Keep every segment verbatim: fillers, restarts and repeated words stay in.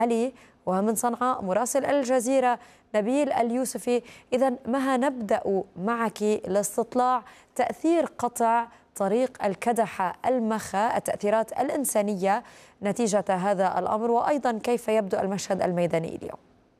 علي. ومن صنعاء مراسل الجزيرة نبيل اليوسفي. إذا مها نبدأ معك لاستطلاع تأثير قطع طريق الكدحة المخا، التأثيرات الإنسانية نتيجة هذا الأمر، وأيضا كيف يبدو المشهد الميداني اليوم.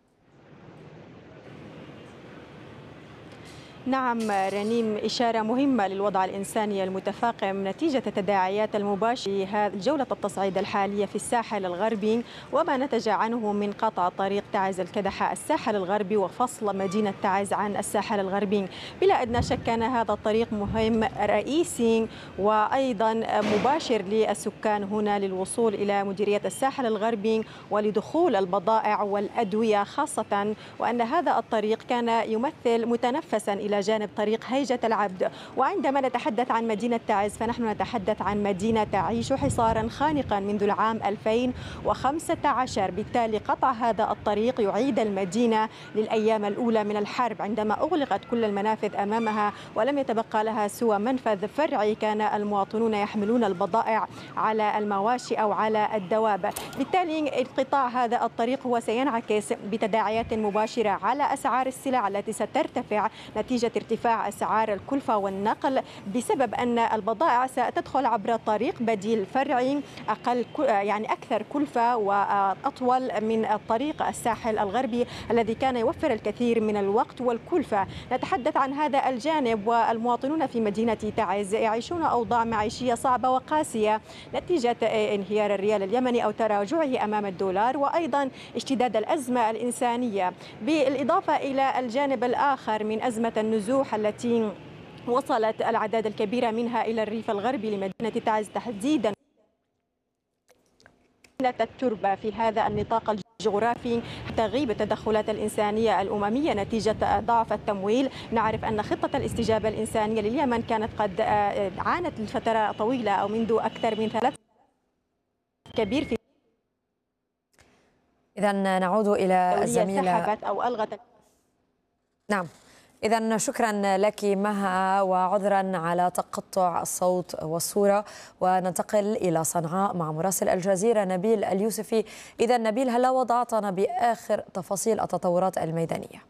نعم رنيم، إشارة مهمة للوضع الإنساني المتفاقم نتيجة التداعيات المباشرة لهذه جولة التصعيد الحالية في الساحل الغربي وما نتج عنه من قطع طريق تعز الكدحة الساحل الغربي وفصل مدينة تعز عن الساحل الغربي. بلا أدنى شك كان هذا الطريق مهم رئيسي وأيضا مباشر للسكان هنا للوصول إلى مديرية الساحل الغربي ولدخول البضائع والأدوية خاصة، وأن هذا الطريق كان يمثل متنفسا إلى جانب طريق هيجة العبد. وعندما نتحدث عن مدينة تعز فنحن نتحدث عن مدينة تعيش حصارا خانقا منذ العام ألفين وخمسة عشر، بالتالي قطع هذا الطريق يعيد المدينة للأيام الأولى من الحرب عندما أغلقت كل المنافذ أمامها ولم يتبقى لها سوى منفذ فرعي كان المواطنون يحملون البضائع على المواشي أو على الدواب. بالتالي انقطاع هذا الطريق هو سينعكس بتداعيات مباشرة على أسعار السلع التي سترتفع نتيجة ارتفاع أسعار الكلفة والنقل بسبب أن البضائع ستدخل عبر طريق بديل فرعي أقل يعني أكثر كلفة وأطول من الطريق الساحل الغربي الذي كان يوفر الكثير من الوقت والكلفة. نتحدث عن هذا الجانب، والمواطنون في مدينة تعز يعيشون أوضاع معيشية صعبة وقاسية نتيجة انهيار الريال اليمني أو تراجعه أمام الدولار، وأيضا اشتداد الأزمة الإنسانية، بالإضافة إلى الجانب الآخر من أزمة النزوح التي وصلت الأعداد الكبيرة منها إلى الريف الغربي لمدينة تعز تحديدا التربة في هذا النطاق الجغرافي، تغيب التدخلات الإنسانية الأممية نتيجة ضعف التمويل. نعرف أن خطة الاستجابة الإنسانية لليمن كانت قد عانت لفترة طويلة أو منذ أكثر من ثلاث كبير في إذا نعود إلى الزميلة سحبت أو ألغت. نعم، إذا شكرا لك مها، وعذرا على تقطع الصوت والصورة. وننتقل إلى صنعاء مع مراسل الجزيرة نبيل اليوسفي. إذا نبيل، هل وضعتنا بآخر تفاصيل التطورات الميدانية؟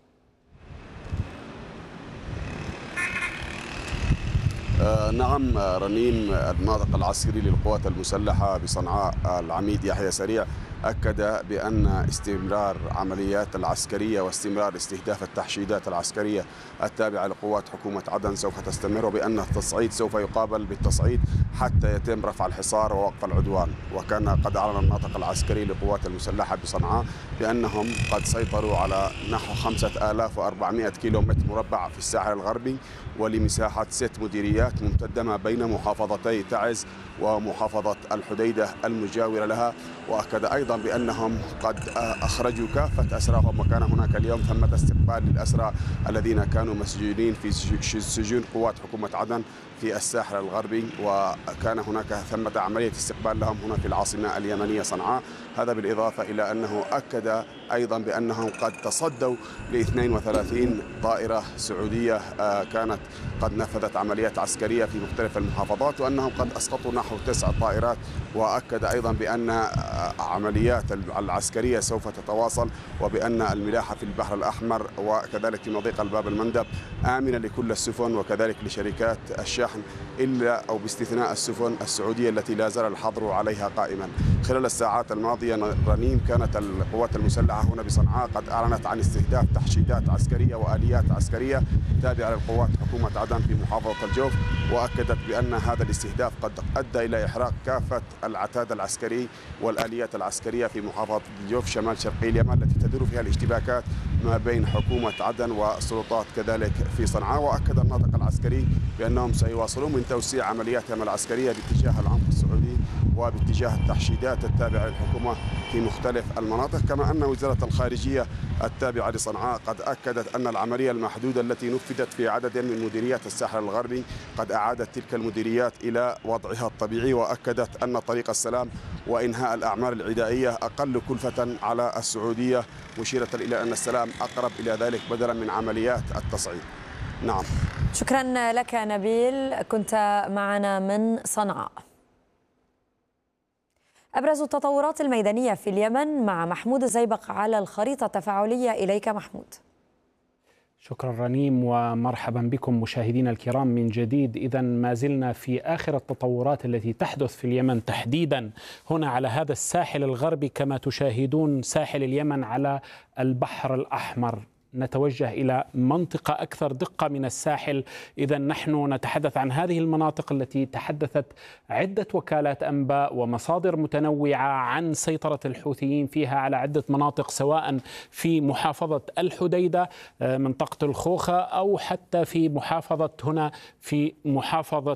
آه نعم رنيم، الناطق العسكري للقوات المسلحة بصنعاء العميد يحيى سريع أكد بأن استمرار عمليات العسكرية واستمرار استهداف التحشيدات العسكرية التابعة لقوات حكومة عدن سوف تستمر، وبأن التصعيد سوف يقابل بالتصعيد حتى يتم رفع الحصار ووقف العدوان. وكان قد أعلن الناطق العسكري للقوات المسلحة بصنعاء بأنهم قد سيطروا على نحو خمسة آلاف وأربعمائة كيلومتر مربع في الساحل الغربي ولمساحة ست مديريات ممتدة ما بين محافظتي تعز ومحافظة الحديدة المجاورة لها. وأكد أيضا بأنهم قد أخرجوا كافة أسراهم، وكان هناك اليوم ثمة استقبال للأسرى الذين كانوا مسجونين في سجون قوات حكومة عدن في الساحل الغربي، وكان هناك ثمة عملية استقبال لهم هنا في العاصمة اليمنية صنعاء. هذا بالإضافة إلى أنه أكد أيضا بأنهم قد تصدوا ل اثنين وثلاثين طائرة سعودية كانت قد نفذت عمليات عسكرية في مختلف المحافظات، وأنهم قد أسقطوا نحو تسع طائرات. وأكد أيضا بأن عمليات العسكرية سوف تتواصل، وبأن الملاحة في البحر الأحمر وكذلك في مضيق الباب المندب آمنة لكل السفن وكذلك لشركات الشحن، إلا أو باستثناء السفن السعودية التي لا زال الحظر عليها قائما. خلال الساعات الماضية رنيم كانت القوات المسلحة هنا بصنعاء قد أعلنت عن استهداف تحشيدات عسكرية وآليات عسكرية تابعة للقوات حكومة عدن في محافظة الجوف، وأكدت بأن هذا الاستهداف قد أدى إلى إحراق كافة العتاد العسكري والآليات العسكرية في محافظة الجوف شمال شرقي اليمن التي تدور فيها الاشتباكات ما بين حكومة عدن والسلطات كذلك في صنعاء. وأكد الناطق العسكري بأنهم سيواصلون من توسيع عملياتهم العسكرية باتجاه العمق السعودي وباتجاه التحشيدات التابعة للحكومة في مختلف المناطق. كما أن وزارة الخارجية التابعة لصنعاء قد أكدت أن العملية المحدودة التي نفذت في عدد من مديريات الساحل الغربي قد أعادت تلك المديريات إلى وضعها الطبيعي، وأكدت أن طريق السلام وإنهاء الأعمال العدائية أقل كلفة على السعودية، مشيرة إلى أن السلام أقرب إلى ذلك بدلا من عمليات التصعيد. نعم، شكرا لك نبيل، كنت معنا من صنعاء. أبرز التطورات الميدانية في اليمن مع محمود الزيبق على الخريطة التفاعلية. إليك محمود. شكرا رنيم ومرحبا بكم مشاهدينا الكرام من جديد. إذا ما زلنا في آخر التطورات التي تحدث في اليمن تحديدا هنا على هذا الساحل الغربي، كما تشاهدون ساحل اليمن على البحر الأحمر. نتوجه إلى منطقة أكثر دقة من الساحل. إذا نحن نتحدث عن هذه المناطق التي تحدثت عدة وكالات أنباء ومصادر متنوعة عن سيطرة الحوثيين فيها على عدة مناطق، سواء في محافظة الحديدة منطقة الخوخة أو حتى في محافظة هنا في محافظة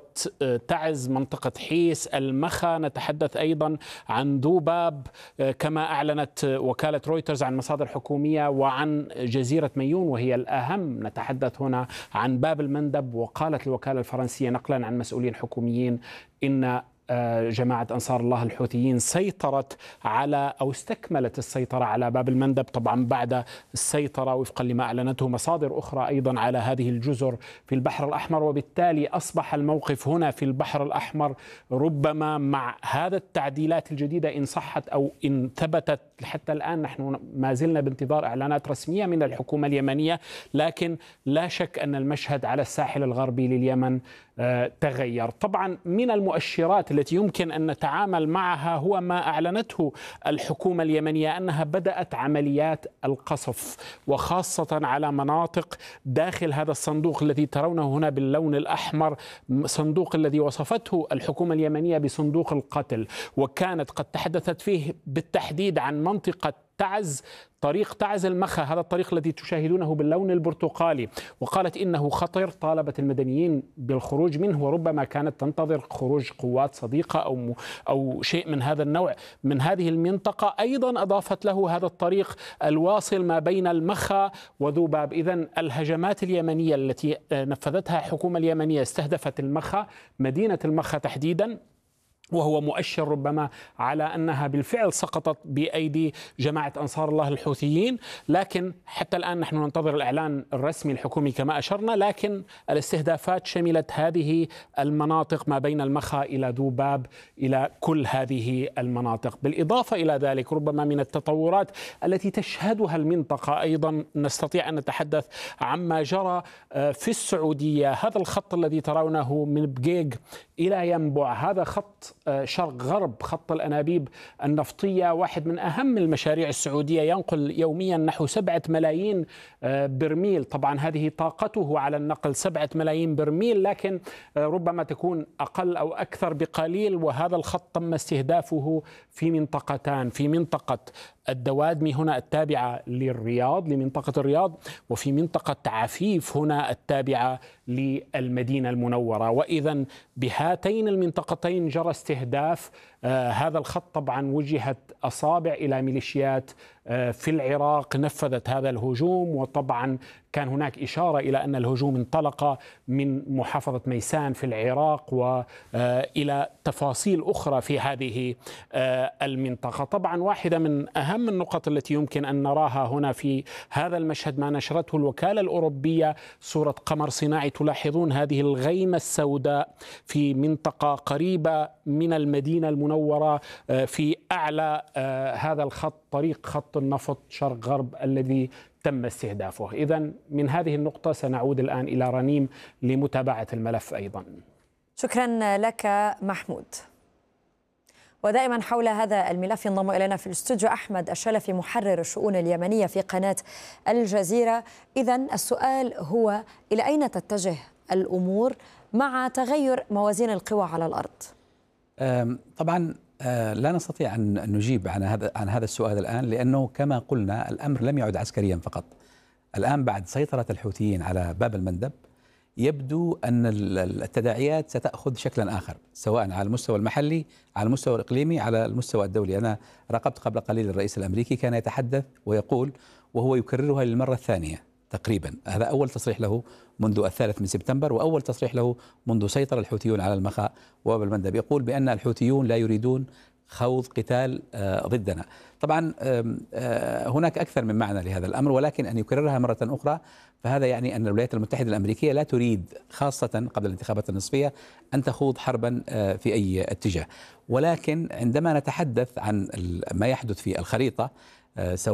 تعز منطقة حيس المخا. نتحدث أيضا عن ذوباب كما أعلنت وكالة رويترز عن مصادر حكومية، وعن جزيرة ميون وهي الأهم. نتحدث هنا عن باب المندب، وقالت الوكالة الفرنسية نقلا عن مسؤولين حكوميين إن جماعة أنصار الله الحوثيين سيطرت على أو استكملت السيطرة على باب المندب، طبعا بعد السيطرة وفقا لما أعلنته مصادر أخرى أيضا على هذه الجزر في البحر الأحمر. وبالتالي أصبح الموقف هنا في البحر الأحمر ربما مع هذا التعديلات الجديدة إن صحت أو إن ثبتت. حتى الآن نحن ما زلنا بانتظار إعلانات رسمية من الحكومة اليمنية، لكن لا شك أن المشهد على الساحل الغربي لليمن تغير. طبعا من المؤشرات التي يمكن أن نتعامل معها هو ما أعلنته الحكومة اليمنية أنها بدأت عمليات القصف، وخاصة على مناطق داخل هذا الصندوق الذي ترونه هنا باللون الأحمر، صندوق الذي وصفته الحكومة اليمنية بصندوق القتل، وكانت قد تحدثت فيه بالتحديد عن منطقة تعز، طريق تعز المخا، هذا الطريق الذي تشاهدونه باللون البرتقالي، وقالت إنه خطر، طالبت المدنيين بالخروج منه، وربما كانت تنتظر خروج قوات صديقة أو أو شيء من هذا النوع من هذه المنطقة. أيضا أضافت له هذا الطريق الواصل ما بين المخا وذوباب. إذن الهجمات اليمنية التي نفذتها الحكومة اليمنية استهدفت المخا، مدينة المخا تحديدا، وهو مؤشر ربما على أنها بالفعل سقطت بأيدي جماعة أنصار الله الحوثيين. لكن حتى الآن نحن ننتظر الإعلان الرسمي الحكومي كما أشرنا، لكن الاستهدافات شملت هذه المناطق ما بين المخا إلى ذوباب، إلى كل هذه المناطق. بالإضافة إلى ذلك ربما من التطورات التي تشهدها المنطقة أيضا نستطيع أن نتحدث عما جرى في السعودية. هذا الخط الذي ترونه من بقيق إلى ينبع، هذا خط شرق غرب، خط الأنابيب النفطية، واحد من أهم المشاريع السعودية، ينقل يوميا نحو سبعة ملايين برميل. طبعا هذه طاقته على النقل سبعة ملايين برميل، لكن ربما تكون أقل أو أكثر بقليل. وهذا الخط تم استهدافه في منطقتان، في منطقة الدوادمي هنا التابعة للرياض لمنطقة الرياض، وفي منطقة عفيف هنا التابعة للمدينة المنورة. وإذا بهاتين المنطقتين جرى استهداف آه هذا الخط. طبعا وجهت أصابع إلى ميليشيات آه في العراق نفذت هذا الهجوم، وطبعا كان هناك إشارة إلى أن الهجوم انطلق من محافظة ميسان في العراق وإلى تفاصيل أخرى في هذه آه المنطقة. طبعا واحدة من أهم النقط التي يمكن أن نراها هنا في هذا المشهد ما نشرته الوكالة الأوروبية، صورة قمر صناعي. تلاحظون هذه الغيمة السوداء في منطقة قريبة من المدينة المنورة في أعلى هذا الخط، طريق خط النفط شرق غرب الذي تم استهدافه. إذن من هذه النقطة سنعود الآن إلى رنيم لمتابعة الملف أيضا. شكرا لك محمود. ودائما حول هذا الملف ينضم إلينا في الاستوديو أحمد الشلفي محرر الشؤون اليمنية في قناة الجزيرة. إذن السؤال هو إلى أين تتجه الأمور مع تغير موازين القوى على الأرض؟ طبعا لا نستطيع أن نجيب عن هذا عن هذا السؤال الآن، لأنه كما قلنا الأمر لم يعد عسكريا فقط. الآن بعد سيطرة الحوثيين على باب المندب يبدو أن التداعيات ستأخذ شكلا آخر، سواء على المستوى المحلي، على المستوى الإقليمي، على المستوى الدولي. أنا راقبت قبل قليل الرئيس الأمريكي كان يتحدث ويقول، وهو يكررها للمرة الثانية تقريبا، هذا أول تصريح له منذ الثالث من سبتمبر، وأول تصريح له منذ سيطر الحوثيون على المخا وباب المندب، يقول بأن الحوثيون لا يريدون خوض قتال ضدنا. طبعا هناك أكثر من معنى لهذا الأمر، ولكن أن يكررها مرة أخرى فهذا يعني أن الولايات المتحدة الأمريكية لا تريد خاصة قبل الانتخابات النصفية أن تخوض حربا في أي اتجاه. ولكن عندما نتحدث عن ما يحدث في الخريطة سواء